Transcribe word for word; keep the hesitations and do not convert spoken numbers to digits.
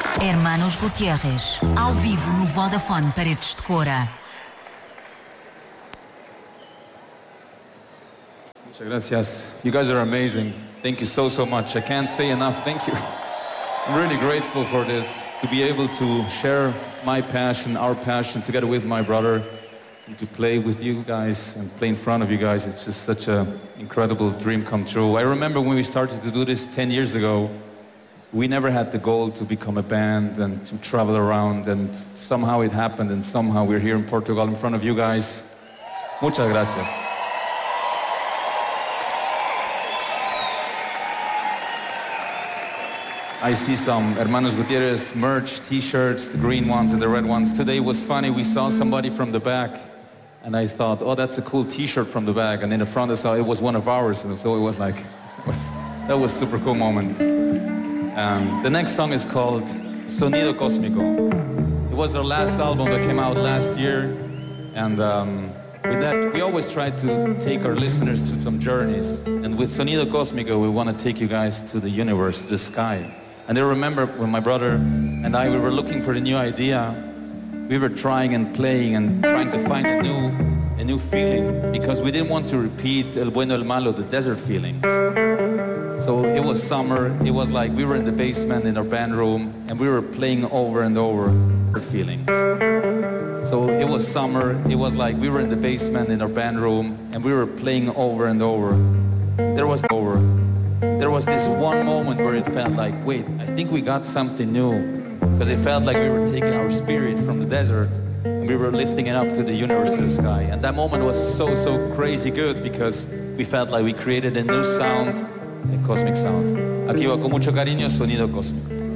Hermanos Gutiérrez, ao vivo no Vodafone Paredes de Cora. Muchas gracias. You guys are amazing. Thank you so, so much. I can't say enough. Thank you. I'm really grateful for this, to be able to share my passion, our passion, together with my brother, and to play with you guys and play in front of you guys. It's just such an incredible dream come true. I remember when we started to do this ten years ago, we never had the goal to become a band and to travel around, and somehow it happened, and somehow we're here in Portugal in front of you guys. Muchas gracias. I see some Hermanos Gutierrez merch, t-shirts, the green ones and the red ones. Today was funny, we saw somebody from the back and I thought, oh, that's a cool t-shirt from the back. And in the front I saw it was one of ours, and so it was like, it was, that was a super cool moment. Um, the next song is called Sonido Cósmico. It was our last album that came out last year, and um, with that, we always try to take our listeners to some journeys. And with Sonido Cósmico, we want to take you guys to the universe, the sky. And I remember when my brother and I, we were looking for the new idea, we were trying and playing and trying to find a new, a new feeling, because we didn't want to repeat El Bueno, El Malo, the desert feeling. So it was summer, it was like we were in the basement in our band room and we were playing over and over that feeling. So it was summer, it was like we were in the basement in our band room and we were playing over and over. There was over. There was this one moment where it felt like, wait, I think we got something new. Because it felt like we were taking our spirit from the desert and we were lifting it up to the universe, to the sky. And that moment was so, so crazy good because we felt like we created a new sound, a cosmic sound. Aquí va con mucho cariño, Sonido Cósmico.